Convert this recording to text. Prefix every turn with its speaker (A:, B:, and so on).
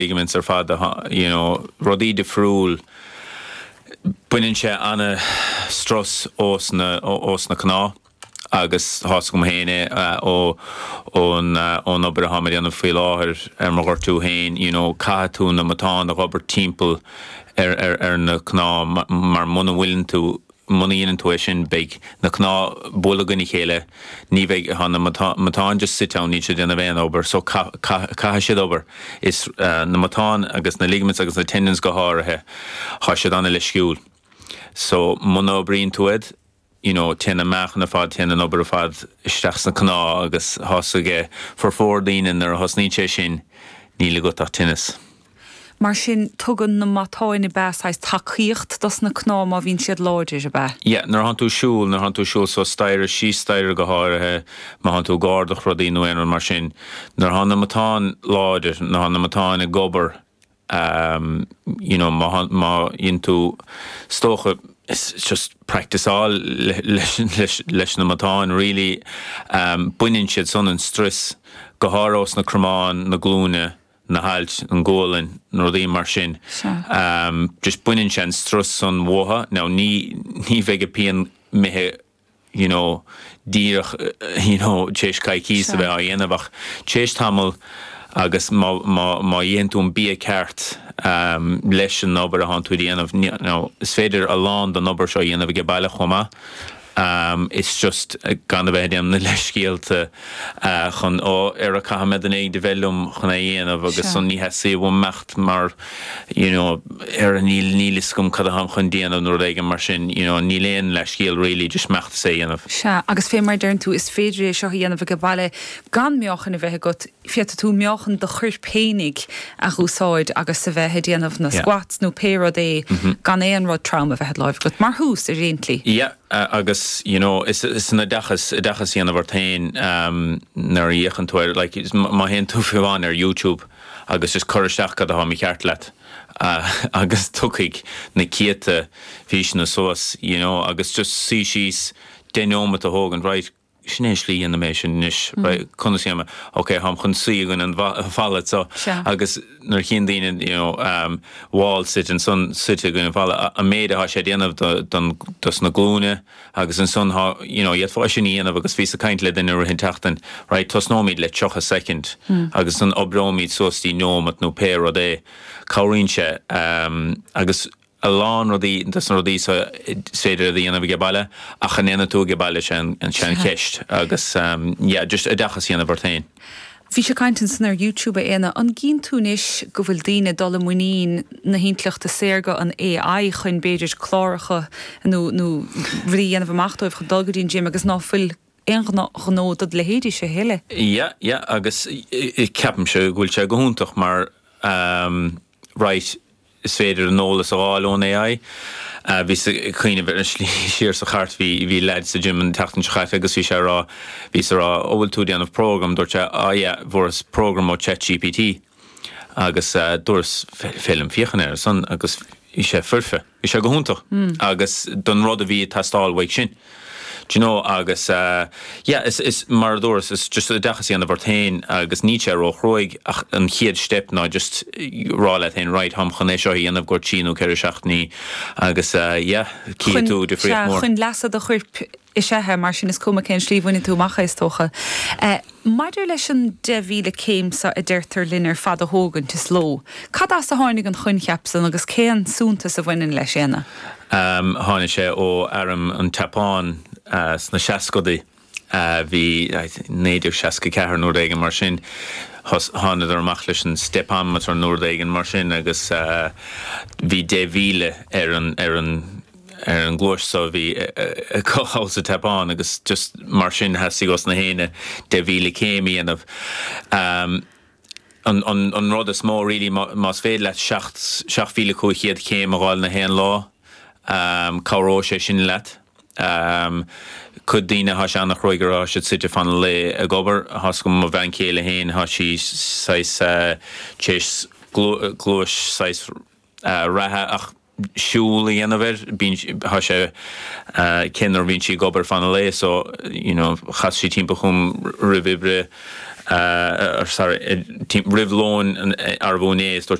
A: ligaments ar fad, rodí de friúil buinn sé anna stras os na cná agus has gom héine ón obair hamid an fí láthir mar gortú héin, caitú na matán a gobar timppel ar na cná mar muna bhfuiln tú muíonn tú sin beag na cná bula ganní chéile ní bheith na matán just sit-down ní sé déanana bhéin obair, so caithe siad obair is na matán agus na ligaments agus na tendons go háirithe há siad anna le sciúil. So muna bríonn túid, tena meach na fad tena obair fad isteach na cná agus hásaige forfórdíine ar hosní sé sin ní le go tinnis.
B: Mar sin tugan na matáin I bes taíocht das na cná má bhín siad láidir a bheith.
A: Ja, nar han tú siúl so stair sí stair go háirithe má han tú gárdach rodí nuan mar sin. Nar han na matán láidir, nar han na matán a gobar má in tú stocha it's just practice all leis na matán really buinn siad son an stress go hárás na cromán na glúne na halt an ggólan nó dí mar sin. Just buinn sé an stress son mhótha. Now ní bheith pean mithe díach tééis caiicí sa bheith a dhéanamhach tééis tamil agus má dhéonún bí ceart leis an obair a han tú dhéanamh. Is féidir a lán an obair seo dhéanamh go bailile chuma. It's just gan bheith na leiscéalte chun ar a cahamid an éag de bhelum chun dhéanamh agus son ní hesaí bh mecht mar ar an nílis gom cad a ham chun déanamh nó réige mar sin ní léon leiscéal really just mecht sé dhéanamh.
B: Se agus fé mar dearn tú is féidir seo dhéanamh go bailile gan meochan a bheith go fiata tú meochan do chuir pénig a chúsáid agus sa bheith déanamh na squats nó péra é gan éon rud trauma bheith láimh go mar hús a réontlí.
A: Agus is na dachas dhéanamh tain nar dhéchan túir, má hen tú fiúháin ar YouTube agus is choristeach cad a ha mi cheart leat. Agus tucaigh na céata fís na sós, agus just sí síos déómat a hógan, right, snéis lí in mé sin níis, right, chuna siama, ok, ham chun sí gon an fallat, so agus nar chin daine, wall sit an son site gon an fallat, a méide ha sé déanamh dos na glúne, agus an son ha, iad fá sin íanamh agus fís a caint le den ar hin tachtan, right, tos nómid le choch a second, agus an obrómid sóstí nómat nó pér o dé, caurín sé, agus a lán rodí, das rodí so féidir a dhéanamh go bailile, a chanéanana tú go bailile an sean ceist, agus, just a dachas dhéanamh tain.
B: Bhí sé caint san ar YouTube éana an gín túnis go bhfuil daine dul muín na hintleachta séirga an AI chun beidir chláiricha nó bhrí dhéanamh amachtóibh chu dulgadín Jim agus ná fuil éanganó dad le héidir sé heile.
A: Agus I ceapam se gúil se go húntaach mar right is féidir an nólas aáil ón AI. Bhís chuoine bheit siar sa chart bhí leid sa Jim an tatan chaith agus bhí sé rá bhís rá óhfuil tú déanamh prógram dúirte bhóras prógram ó ChatGPT agus dúras film fiochan son agus bhí sé furfe. Bhí sé go húntaach agus don rud a bhí tastáil bhaid sin. Agus, is mar dúras, is just a dachas an bhartain agus ní sé ó chróig ach an chiad step ná just rála tain right ham chuné seo dhéanamh gortíínú ceir seachtaí agus, cíú de fríomh
B: chun lasad a chuirp is sethe mar sin is cuma cén slíomhaine tú macha is tócha. Maidir leis an de bhíle céimsa a deirtar linar fad a hógan tis ló. Cad as a háinnig an chun cheapsan agus céan súntas a bhainin leis éna?
A: Hána sé ó aram an tapán sna seascodaí bhí néidir seasca cethar nóiréigen mar sin hána ar amach leis an stepan mat ar nóiréigen mar sin agus bhí de bhíle ar an glóis so bhí coáil a tapán agus just mar sin hesaí os na héine de bhíle céimi anamh an rud is mó rilí más féad le 7,000 cúchiad céim a gáil na héan lá cáró sé sin leat. Could dína has annach roigará should sit fan le a gobar has gom bhain céile héin has sí sais chés glúis sais ratha ach siúla dhéanamh bín has sé cinar bhín sí gobar fan le so chas sí timp chum rivibre sorry, rivlón ar bhónéis